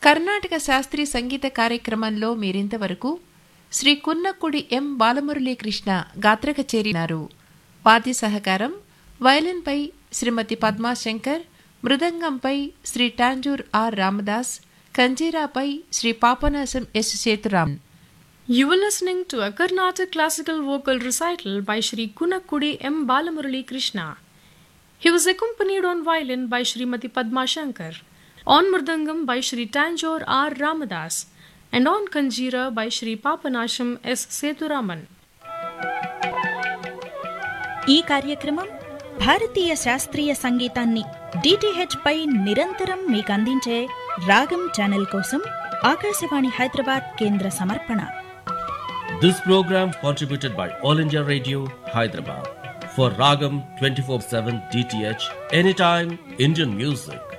కర్ణాటక శాస్త్రీయ సంగీత కార్యక్రమంలో మీరింతవరకు శ్రీ కున్నక్కుడి ఎం బాలమురళీకృష్ణ గాత్ర కచేరీనారు. వాద్య సహకారం వయలిన్పై శ్రీమతి పద్మాశంకర్, మృదంగంపై Shri Tanjore are Ramdas, కంజీరాపై Shri Papanasam yes Sethuraman. You were listening to a Carnatic classical vocal recital by Shri Kunakkudi M. Balamurali Krishna. He was accompanied on violin by Srimati Padma Shankar, on mridangam by Shri Tanjore R. Ramadas, and on kanjira by Shri Papanasham S. Seturaman. ఈ కార్యక్రమం భారతీయ శాస్త్రీయ సంగీతాన్ని DTH పై నిరంతరం మీకు అందించే రాగం channel కోసం ఆకాశవాణి హైదరాబాద్ కేంద్ర సమర్పణ. This program contributed by All India Radio, Hyderabad. For Ragam 24/7 DTH, anytime Indian music.